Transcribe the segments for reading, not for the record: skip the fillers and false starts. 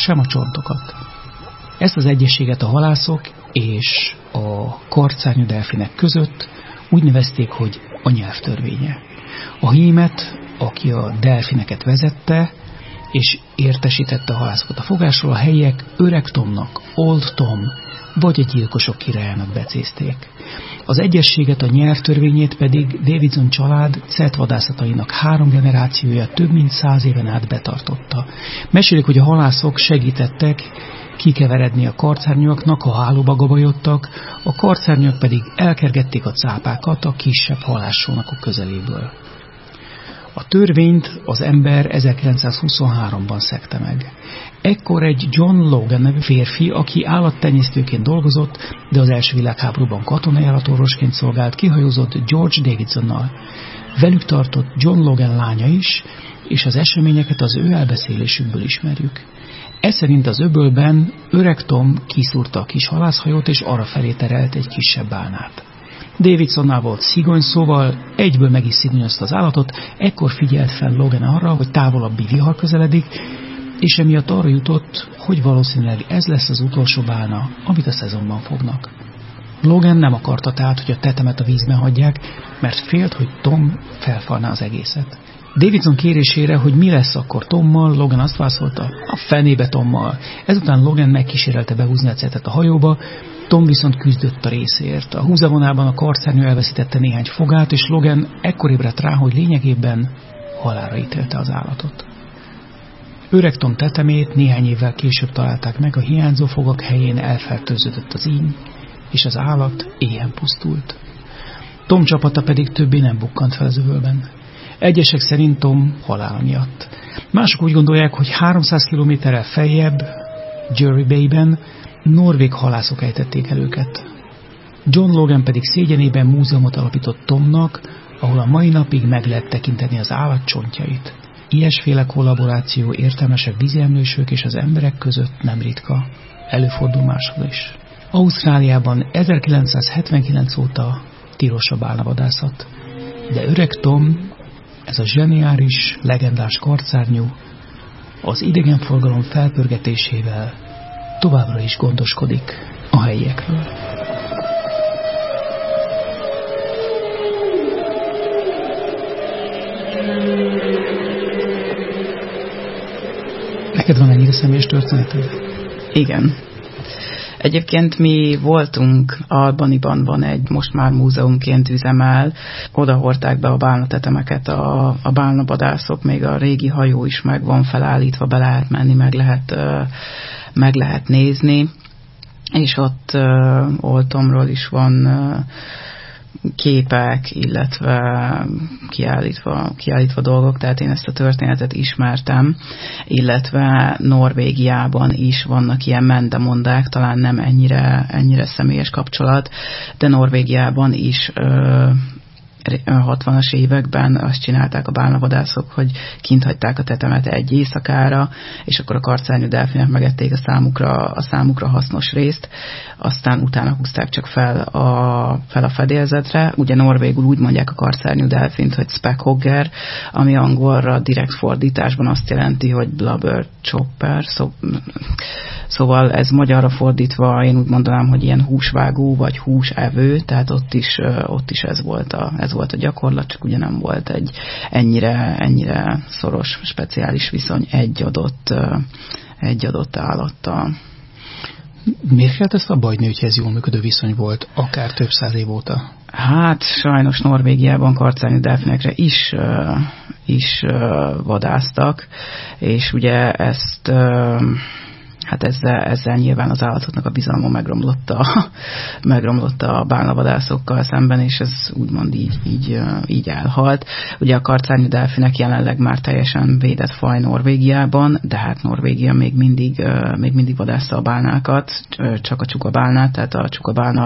sem a csontokat. Ezt az egyességet a halászok és a karcárnyú delfinek között úgy nevezték, hogy a nyelv törvénye. A hímet, aki a delfineket vezette, és értesítette a halászokat a fogásról, a helyiek Öreg Tomnak, Old Tom, vagy a gyilkosok királyának becézték. Az egyességet, a nyelvtörvényét pedig Davidson család szeltvadászatainak 3 generációja több mint 100 éven át betartotta. Mesélik, hogy a halászok segítettek kikeveredni a karcárnyúaknak, ha hálóba gabajodtak, a karcárnyak pedig elkergették a cápákat a kisebb halássónakok közeléből. A törvényt az ember 1923-ban szegte meg. Ekkor egy John Logan nevű férfi, aki állattenyésztőként dolgozott, de az első világháborúban katonai állatorvosként szolgált, kihajózott George Davidsonnal. Velük tartott John Logan lánya is, és az eseményeket az ő elbeszélésükből ismerjük. Ez szerint az öbölben Öreg Tom kiszúrta a kis halászhajót, és arrafelé terelt egy kisebb bálnát. Davidsonnál volt szigony, szóval egyből meg is szigonyozta az állatot, ekkor figyelt fel Logan arra, hogy távolabbi vihar közeledik, és emiatt arra jutott, hogy valószínűleg ez lesz az utolsó bálna, amit a szezonban fognak. Logan nem akarta tehát, hogy a tetemet a vízben hagyják, mert félt, hogy Tom felfalná az egészet. Davidson kérésére, hogy mi lesz akkor Tommal, Logan azt válaszolta, a fenébe Tommal. Ezután Logan megkísérelte behúzni a cetet a hajóba, Tom viszont küzdött a részért. A húzavonában a karcárnyú elveszítette néhány fogát, és Logan ekkor ébredt rá, hogy lényegében halálra ítélte az állatot. Öreg Tom tetemét néhány évvel később találták meg, a hiányzó fogak helyén elfertőződött az íny, és az állat éhen pusztult. Tom csapata pedig többé nem bukkant fel az öbölben. Egyesek szerint Tom halála miatt. Mások úgy gondolják, hogy 300 kilométerrel feljebb, Jury Bay-ben norvég halászok ejtették el őket. John Logan pedig szégyenében múzeumot alapított Tomnak, ahol a mai napig meg lehet tekinteni az állat csontjait. Ilyesféle kollaboráció értelmesek víziemlősök és az emberek között nem ritka. Előfordul máshol is. Ausztráliában 1979 óta tilos a bálnavadászat. De Öreg Tom, ez a zseniális, legendás karcárnyú, az idegenforgalom felpörgetésével továbbra is gondoskodik a helyiekről. Neked van ennyire személyes történeted? Igen. Egyébként mi voltunk Albanyban, van egy, most már múzeumként üzemel, oda hordták be a bálnatetemeket a bálnavadászok, még a régi hajó is meg van felállítva, be lehet menni, meg lehet nézni, és ott Old Tomról is van képek, illetve kiállítva dolgok, tehát én ezt a történetet ismertem, illetve Norvégiában is vannak ilyen mendemondák, talán nem ennyire személyes kapcsolat, de Norvégiában is 60-as években azt csinálták a bálnavadászok, hogy kint hagyták a tetemet egy éjszakára, és akkor a karcárnyú delfinek megették a számukra hasznos részt, aztán utána húzták csak fel a fedélzetre. Ugye norvégul úgy mondják a karcárnyú delfint, hogy speckhogger, ami angolra direkt fordításban azt jelenti, hogy blubber chopper, szóval ez magyarra fordítva én úgy mondanám, hogy ilyen húsvágó vagy húsevő, tehát ott is ez volt a gyakorlat, csak ugye nem volt egy ennyire szoros, speciális viszony egy adott állattal. Miért kellett ezt abba hagyni, hogy ez jól működő viszony volt, akár több száz év óta? Hát sajnos Norvégiában karcárnyú delfinekre is vadásztak, és ugye ezt hát ezzel nyilván az állatoknak a bizalma megromlott a bálnavadászokkal szemben, és ez úgymond így elhalt. Ugye a karcárnyú delfinek jelenleg már teljesen védett faj Norvégiában, de hát Norvégia még mindig vadászta a bálnákat, csak a csukabálnát, tehát a csukabálna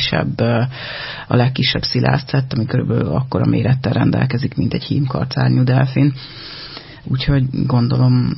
a legkisebb szilászcett, ami körülbelül akkora mérettel rendelkezik, mint egy hím karcárnyú delfin. Úgyhogy gondolom,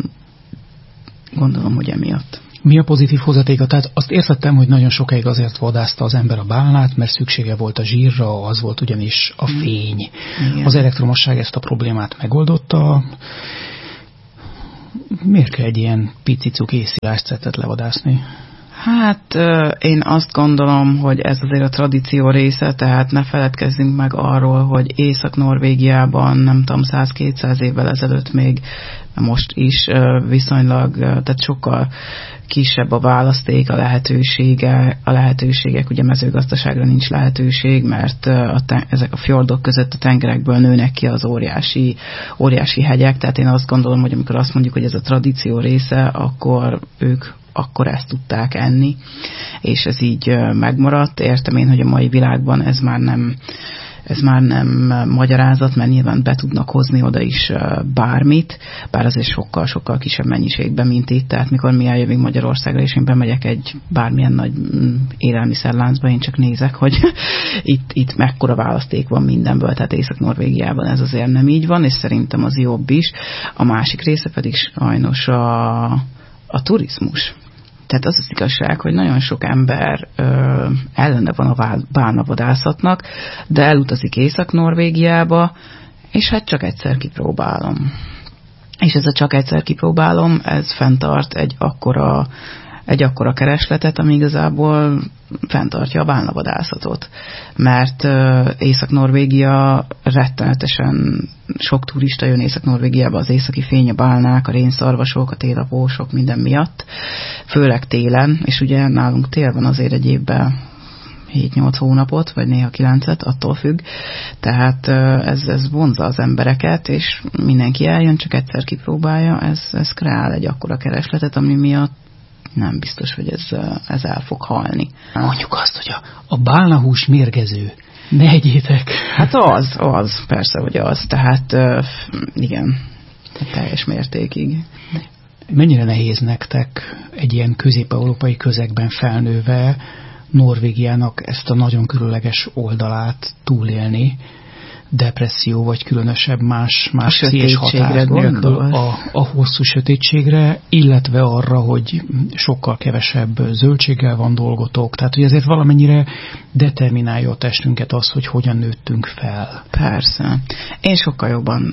hogy emiatt. Mi a pozitív hozatéka? Tehát azt értettem, hogy nagyon sokáig azért vadászta az ember a bálnát, mert szüksége volt a zsírra, az volt ugyanis a fény. Igen. Az elektromosság ezt a problémát megoldotta. Miért kell egy ilyen picicuk észiláscetet levadászni? Hát én azt gondolom, hogy ez azért a tradíció része, tehát ne feledkezzünk meg arról, hogy Észak-Norvégiában, nem tudom, 100-200 évvel ezelőtt még, most is viszonylag, tehát sokkal kisebb a választék, a lehetőségek, ugye mezőgazdaságra nincs lehetőség, mert ezek a fjordok között a tengerekből nőnek ki az óriási hegyek, tehát én azt gondolom, hogy amikor azt mondjuk, hogy ez a tradíció része, akkor ők akkor ezt tudták enni, és ez így megmaradt. Értem én, hogy a mai világban ez már nem magyarázat, mert nyilván be tudnak hozni oda is bármit, bár azért sokkal kisebb mennyiségben, mint itt. Tehát mikor mi eljövünk Magyarországra, és én bemegyek egy bármilyen nagy élelmiszerláncba, én csak nézek, hogy itt mekkora választék van mindenből, tehát Észak-Norvégiában ez azért nem így van, és szerintem az jobb is. A másik része pedig sajnos a turizmus. Tehát az igazság, hogy nagyon sok ember ellene van a bálnavadászatnak, de elutazik Észak-Norvégiába, és hát csak egyszer kipróbálom. És ez a csak egyszer kipróbálom, ez fenntart egy akkora keresletet, ami igazából fenntartja a bálnavadászatot. Mert Észak-Norvégia rettenetesen sok turista jön Észak-Norvégiába, az északi fény, a bálnák, a rénszarvasok, a télapósok, minden miatt. Főleg télen, és ugye nálunk tél van azért egy évben 7-8 hónapot, vagy néha 9-et, attól függ. Tehát ez vonzza az embereket, és mindenki eljön, csak egyszer kipróbálja, ez kreál egy akkora keresletet, ami miatt nem biztos, hogy ez el fog halni. Mondjuk azt, hogy a bálnahús mérgező. Ne egyétek. Hát az, persze, hogy az. Tehát igen, teljes mértékig. Mennyire nehéz nektek egy ilyen közép-európai közegben felnőve Norvégiának ezt a nagyon különleges oldalát túlélni, depresszió, vagy különösebb más szíves hatás nélkül a hosszú sötétségre, illetve arra, hogy sokkal kevesebb zöldséggel van dolgotok. Tehát, hogy ezért valamennyire determinálja a testünket az, hogy hogyan nőttünk fel. Persze. Én sokkal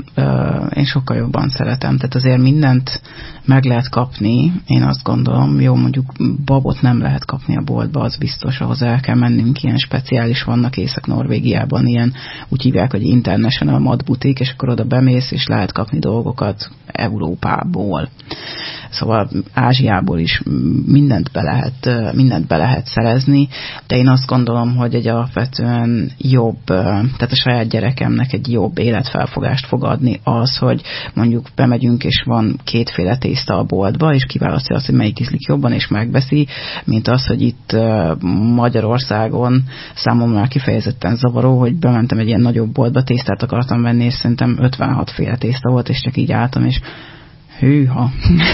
jobban szeretem. Tehát azért mindent meg lehet kapni. Én azt gondolom, jó, mondjuk babot nem lehet kapni a boltba, az biztos, ahhoz el kell mennünk. Ilyen speciális vannak Észak-Norvégiában, ilyen úgy hívják, hogy International Mad Boutique, és akkor oda bemész, és lehet kapni dolgokat Európából. Szóval Ázsiából is mindent be lehet szerezni, de én azt gondolom, hogy egy alapvetően jobb, tehát a saját gyerekemnek egy jobb életfelfogást fog adni az, hogy mondjuk bemegyünk, és van kétféle tészta a boltba, és kiválasztja azt, hogy melyik ízlik jobban, és megveszi, mint az, hogy itt Magyarországon számomra kifejezetten zavaró, hogy bementem egy ilyen nagyobb boltba, tésztát akartam venni, és szerintem 56 féle tészta volt, és csak így álltam, és hűha.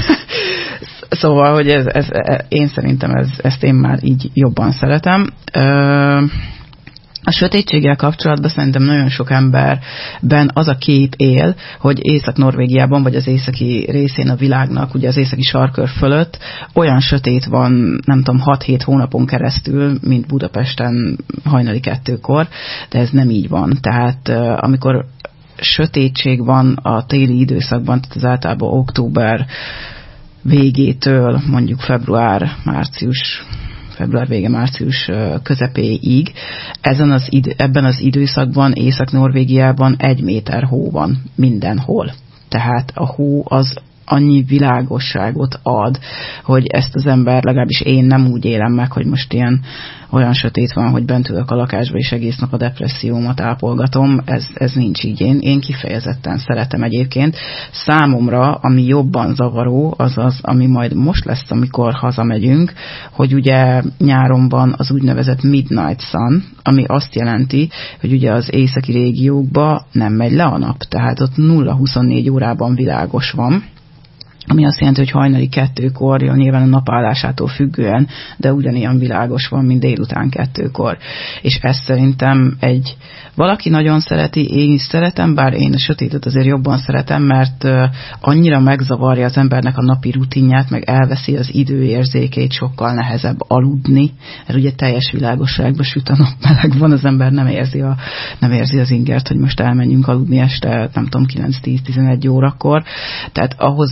Szóval, hogy én szerintem ezt én már így jobban szeretem. A sötétséggel kapcsolatban szerintem nagyon sok emberben az a kép él, hogy Észak-Norvégiában, vagy az északi részén a világnak, ugye az északi sarkör fölött olyan sötét van, nem tudom, 6-7 hónapon keresztül, mint Budapesten hajnali 2-kor, de ez nem így van. Tehát amikor sötétség van a téli időszakban, tehát az általában október végétől mondjuk február vége, március közepéig. Ebben az időszakban Észak-Norvégiában 1 méter hó van mindenhol. Tehát a hó az annyi világosságot ad, hogy ezt az ember, legalábbis én nem úgy élem meg, hogy most olyan sötét van, hogy bent ülök a lakásba, és egész nap a depressziómat ápolgatom. Ez nincs így. Én kifejezetten szeretem egyébként. Számomra, ami jobban zavaró, az, ami majd most lesz, amikor hazamegyünk, hogy ugye nyáron van az úgynevezett Midnight Sun, ami azt jelenti, hogy ugye az északi régiókban nem megy le a nap, tehát ott 0-24 órában világos van, ami azt jelenti, hogy hajnali 2-kor, nyilván a napállásától függően, de ugyanilyen világos van, mint délután 2-kor. És ezt szerintem valaki nagyon szereti, én is szeretem, bár én a sötétet azért jobban szeretem, mert annyira megzavarja az embernek a napi rutinját, meg elveszi az időérzékét, sokkal nehezebb aludni, mert ugye teljes világosságban süt a nap, meleg van, az ember nem érzi az ingert, hogy most elmenjünk aludni este, nem tudom, 9-10-11 órakor. Tehát ahhoz nekem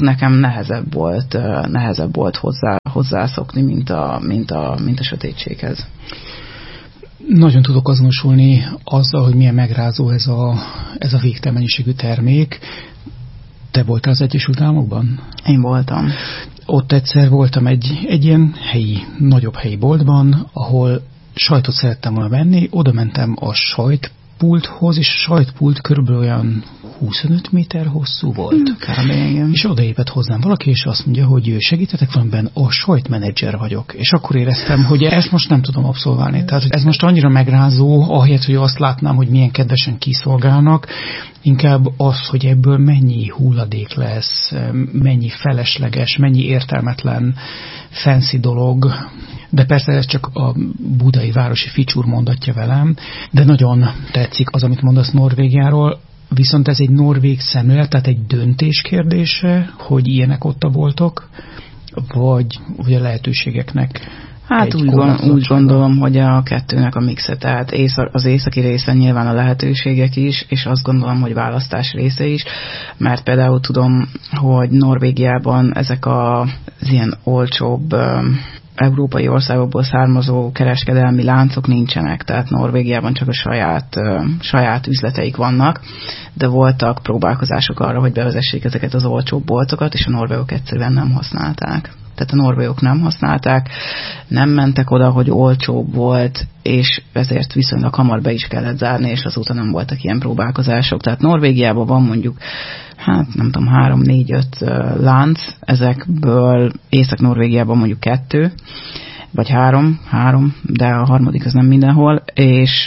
nehezebb volt hozzászokni, mint a sötétséghez. Nagyon tudok azonosulni azzal, hogy milyen megrázó ez a végtelen mennyiségű termék. Te voltál az Egyesült Államokban? Én voltam. Ott egyszer voltam egy ilyen nagyobb helyi boltban, ahol sajtot szerettem volna venni, oda mentem a sajtpulthoz, és a sajtpult körülbelül olyan 25 méter hosszú volt. És odaépett hozzám valaki, és azt mondja, hogy segítetek valamiben, a sajtmenedzser vagyok. És akkor éreztem, hogy ezt most nem tudom abszolválni. Tehát ez most annyira megrázó, ahelyett, hogy azt látnám, hogy milyen kedvesen kiszolgálnak, inkább az, hogy ebből mennyi hulladék lesz, mennyi felesleges, mennyi értelmetlen fancy dolog. De persze ez csak a budai városi ficsúr mondatja velem, de nagyon tetszik az, amit mondasz Norvégiáról. Viszont ez egy norvég szemlélet, tehát egy döntés kérdése, hogy ilyenek ott a boltok, vagy a lehetőségeknek? Hát úgy gondolom, hogy a kettőnek a mixe, tehát az északi része nyilván a lehetőségek is, és azt gondolom, hogy választás része is, mert például tudom, hogy Norvégiában ezek az ilyen olcsóbb európai országokból származó kereskedelmi láncok nincsenek, tehát Norvégiában csak a saját üzleteik vannak, de voltak próbálkozások arra, hogy bevezessék ezeket az olcsóbb boltokat, és a norvégok egyszerűen nem használták. Tehát a norvégok nem használták, nem mentek oda, hogy olcsóbb volt, és ezért viszonylag hamar be is kellett zárni, és azóta nem voltak ilyen próbálkozások. Tehát Norvégiában van mondjuk, nem tudom, 3-4-5 lánc, ezekből Észak-Norvégiában mondjuk 2, vagy 3, de a harmadik az nem mindenhol, és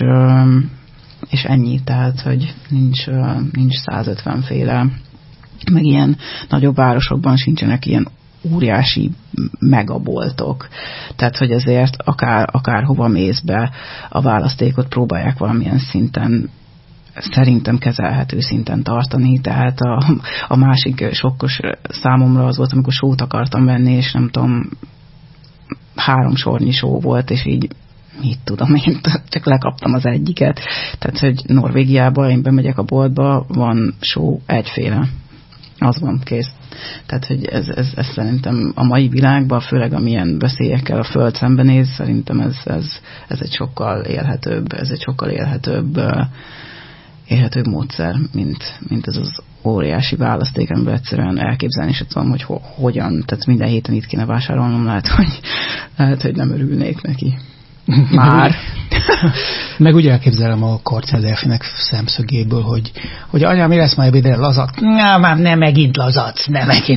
ennyi, tehát, hogy nincs 150 féle, meg ilyen nagyobb városokban sincsenek ilyen óriási megaboltok. Tehát, hogy azért akárhova mész be, a választékot próbálják valamilyen szinten, szerintem kezelhető szinten tartani, tehát a másik sokkos számomra az volt, amikor sót akartam venni, és nem tudom, 3 sornyi só volt, és így mit tudom, én csak lekaptam az egyiket. Tehát, hogy Norvégiában én bemegyek a boltba, van só egyféle. Az van, kész. Tehát, hogy ez szerintem a mai világban, főleg amilyen veszélyekkel a Föld szembenéz, szerintem ez egy sokkal élhetőbb módszer, mint ez az óriási választék, amiben egyszerűen elképzelni sem tudom, hogy hogyan, tehát minden héten itt kéne vásárolnom, lehet, hogy nem örülnék neki. Már. Meg úgy elképzelem a karcádelfinek szemszögéből, hogy anya, mi lesz majd ebédre, lazac? Már nem megint lazac.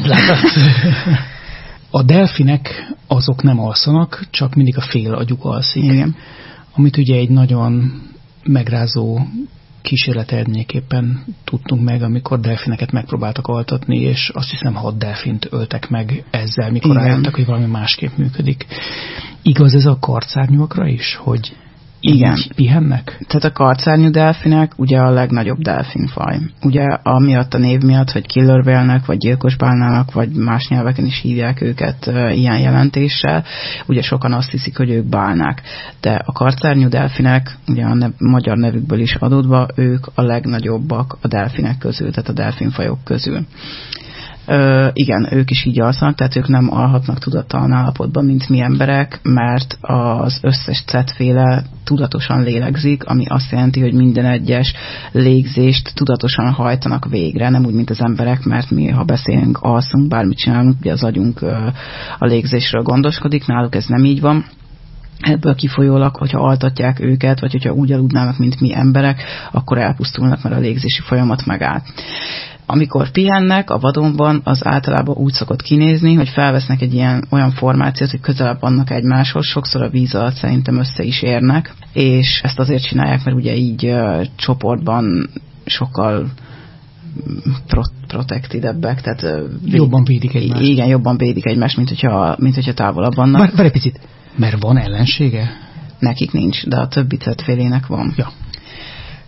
A delfinek azok nem alszanak, csak mindig a fél agyuk alszik. Igen. Amit ugye egy nagyon megrázó kísérlet eredményeképpen tudtunk meg, amikor delfineket megpróbáltak altatni, és azt hiszem 6 delfint öltek meg ezzel, mikor rájöttek, hogy valami másképp működik. Igaz ez a karcárnyúakra is, hogy így pihennek? Tehát a karcárnyú delfinek ugye a legnagyobb delfinfaj. Ugye amiatt a név miatt, hogy killer whale-nek, vagy gyilkos bálnának, vagy más nyelveken is hívják őket ilyen jelentéssel. Ugye sokan azt hiszik, hogy ők bálnák. De a karcárnyú delfinek, ugye a magyar nevükből is adódva, ők a legnagyobbak a delfinek közül, tehát a delfinfajok közül. Igen, ők is így alszanak, tehát ők nem alhatnak tudattalan állapotban, mint mi emberek, mert az összes cetféle tudatosan lélegzik, ami azt jelenti, hogy minden egyes légzést tudatosan hajtanak végre, nem úgy, mint az emberek, mert mi, ha beszélünk, alszunk, bármit csinálunk, ugye az agyunk a légzésről gondoskodik, náluk ez nem így van. Ebből kifolyólag, hogyha altatják őket, vagy hogyha úgy aludnának, mint mi emberek, akkor elpusztulnak, mert a légzési folyamat megáll. Amikor pihennek a vadonban, az általában úgy szokott kinézni, hogy felvesznek egy olyan formációt, hogy közelebb vannak egymáshoz, sokszor a víz alatt szerintem össze is érnek, és ezt azért csinálják, mert ugye így csoportban sokkal protectidebbek, tehát jobban védik egymást. Igen, jobban védik egymást, mint hogyha távolabb vannak. Várj egy picit, mert van ellensége? Nekik nincs, de a többi cetfélének van. Ja.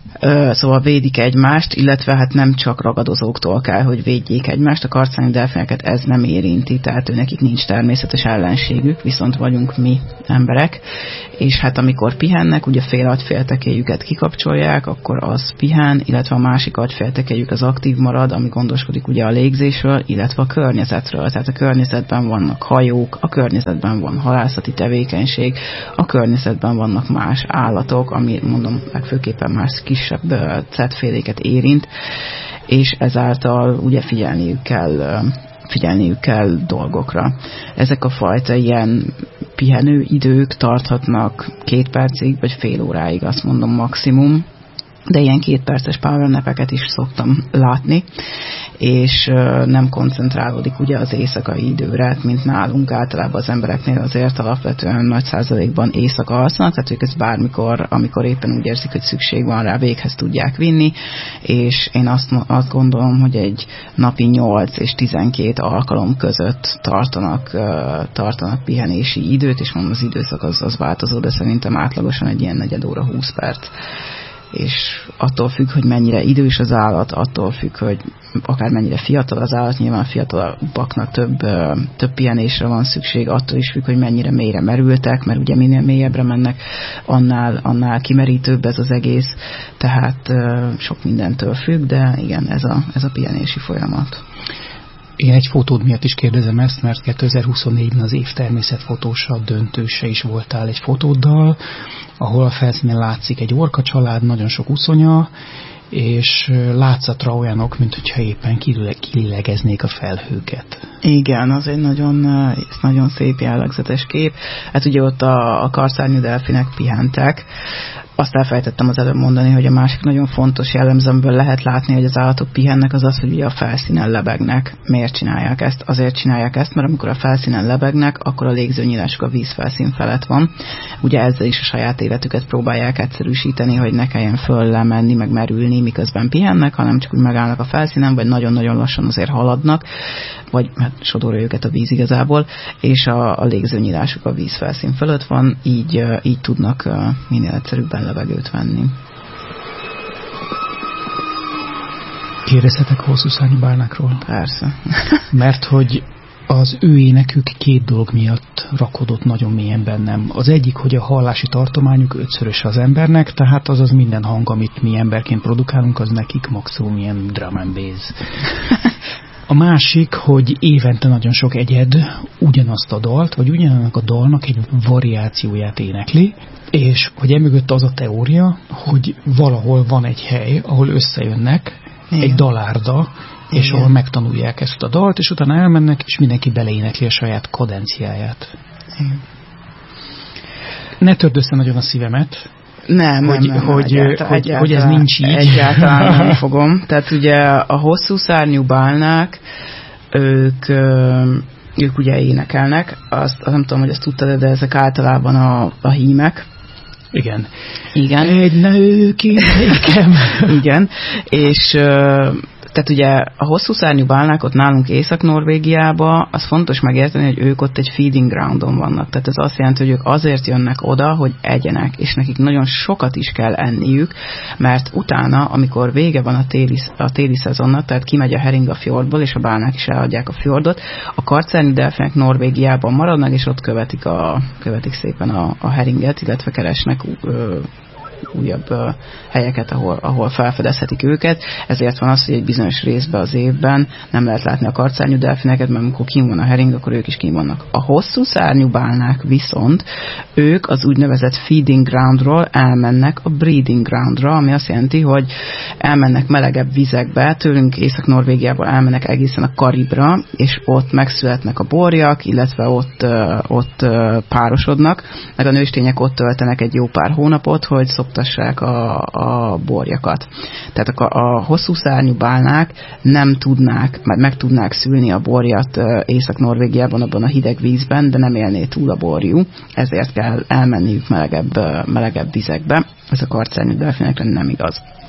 Szóval védik egymást, illetve hát nem csak ragadozóktól kell, hogy védjék egymást. A karcányi delfineket ez nem érinti, tehát nekik nincs természetes ellenségük, viszont vagyunk mi emberek, és hát amikor pihennek, ugye fél agyféltekéjüket kikapcsolják, akkor az pihen, illetve a másik agyféltekéjük az aktív marad, ami gondoskodik ugye a légzésről, illetve a környezetről. Tehát a környezetben vannak hajók, a környezetben van halászati tevékenység, a környezetben vannak más állatok, ami mondom legfőképpen más kisebb cetféléket érint, és ezáltal ugye figyelniük kell dolgokra. Ezek a fajta ilyen pihenő idők tarthatnak 2 percig, vagy fél óráig, azt mondom maximum, de ilyen 2 perces power napeket is szoktam látni, és nem koncentrálódik ugye az éjszakai időre, mint nálunk általában az embereknél azért alapvetően nagy százalékban éjszaka alszanak, tehát ők ezt bármikor, amikor éppen úgy érzik, hogy szükség van rá, véghez tudják vinni, és én azt gondolom, hogy egy napi 8 és 12 alkalom között tartanak pihenési időt, és mondom, az időszak az változó, de szerintem átlagosan egy ilyen negyed óra 20 perc. És attól függ, hogy mennyire idős az állat, attól függ, hogy akár mennyire fiatal az állat, nyilván a fiatalabbaknak több pihenésre van szükség, attól is függ, hogy mennyire mélyre merültek, mert ugye minél mélyebbre mennek, annál kimerítőbb ez az egész, tehát sok mindentől függ, de igen, ez a pihenési folyamat. Én egy fotód miatt is kérdezem ezt, mert 2024-ben az év természetfotósa döntőse is voltál egy fotóddal, ahol a felszínen látszik egy orka család, nagyon sok uszonya, és látszatra olyanok, mint hogyha éppen kilélegeznék a felhőket. Igen, az egy nagyon szép jellegzetes kép. Hát ugye ott a karcárnyú delfinek pihentek. Azt elfelejtettem az előbb mondani, hogy a másik nagyon fontos jellemző, amiből lehet látni, hogy az állatok pihennek, az az, hogy ugye a felszínen lebegnek. Miért csinálják ezt? Azért csinálják ezt, mert amikor a felszínen lebegnek, akkor a légzőnyílásuk a vízfelszín felett van. Ugye ezzel is a saját életüket próbálják egyszerűsíteni, hogy ne kelljen föl lemenni, meg merülni, miközben pihennek, hanem csak úgy megállnak a felszínen, vagy nagyon-nagyon lassan azért haladnak, vagy hát sodorja őket a víz igazából, és a légzőnyílásuk a vízfelszín fölött van, így tudnak minél egyszerűbben levegőt venni. Kérdezhetek hosszú szárnyú bálnákról? Persze. Mert hogy az ő énekük 2 dolog miatt rakodott nagyon mélyen bennem. Az egyik, hogy a hallási tartományuk 5-szörös az embernek, tehát azaz minden hang, amit mi emberként produkálunk, az nekik maximum ilyen drum and bass. A másik, hogy évente nagyon sok egyed ugyanazt a dalt, vagy ugyanannak a dalnak egy variációját énekli, és hogy emögött az a teória, hogy valahol van egy hely, ahol összejönnek, igen, egy dalárda, és igen, ahol megtanulják ezt a dalt, és utána elmennek, és mindenki beleénekli a saját kadenciáját. Igen. Ne törd össze nagyon a szívemet, Nem, hogy ez nincs így. Egyáltalán nem fogom. Tehát ugye a hosszú szárnyú bálnák, ők ugye énekelnek, azt nem tudom, hogy ezt tudtad, de ezek általában a hímek. Igen. Egy nőkénekem. Igen, és tehát ugye a hosszú szárnyú bálnák ott nálunk Észak-Norvégiában, az fontos megérteni, hogy ők ott egy feeding groundon vannak. Tehát ez azt jelenti, hogy ők azért jönnek oda, hogy egyenek, és nekik nagyon sokat is kell enniük, mert utána, amikor vége van a téli szezonnak, tehát kimegy a hering a fjordból, és a bálnák is elhagyják a fjordot, a karcárnyú delfinek Norvégiában maradnak, és ott követik szépen a heringet, illetve keresnek újabb helyeket, ahol felfedezhetik őket. Ezért van az, hogy egy bizonyos részben az évben nem lehet látni a karcárnyú delfineket, mert amikor kín van a hering, akkor ők is kín vannak. A hosszú szárnyú bálnák viszont ők az úgynevezett feeding groundról elmennek a breeding groundra, ami azt jelenti, hogy elmennek melegebb vizekbe, tőlünk Észak-Norvégiából elmennek egészen a Karibra, és ott megszületnek a borjak, illetve ott párosodnak, meg a nőstények ott töltenek egy jó pár hónapot, hogy szoptassák a borjakat. Tehát a hosszú szárnyú bálnák meg tudnák szülni a borjat Észak-Norvégiában, abban a hideg vízben, de nem élné túl a borjú, ezért kell elmenniük melegebb vizekbe. Ez a karcárnyú delfinekre nem igaz.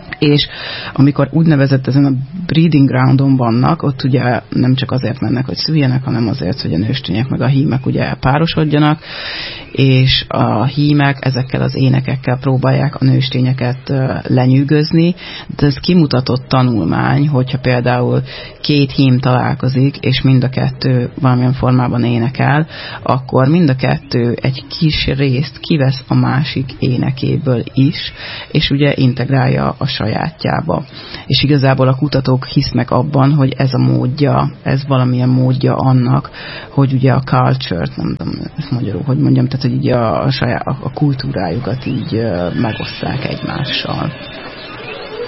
És amikor úgynevezett ezen a breeding groundon vannak, ott ugye nem csak azért mennek, hogy szüljenek, hanem azért, hogy a nőstények meg a hímek ugye párosodjanak, és a hímek ezekkel az énekekkel próbálják a nőstényeket lenyűgözni, de ez kimutatott tanulmány, hogyha például két hím találkozik, és mind a kettő valamilyen formában énekel, akkor mind a kettő egy kis részt kivesz a másik énekéből is, és ugye integrálja a sajátjába. És igazából a kutatók hisznek abban, hogy ez a módja, ez valamilyen módja annak, hogy ugye a culture-t, nem tudom ezt magyarul, hogy mondjam, tehát hogy így a kultúrájukat így megoszták egymással.